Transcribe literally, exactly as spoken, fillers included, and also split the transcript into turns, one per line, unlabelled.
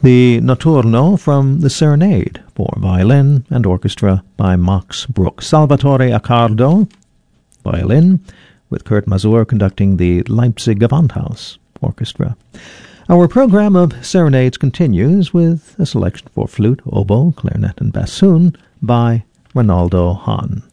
the Notturno from the Serenade for violin and orchestra by Max Bruch. Salvatore Accardo, violin, with Kurt Masur conducting the Leipzig Gewandhaus Orchestra. Our program of serenades continues with a selection for flute, oboe, clarinet, and bassoon by Ronaldo Hahn.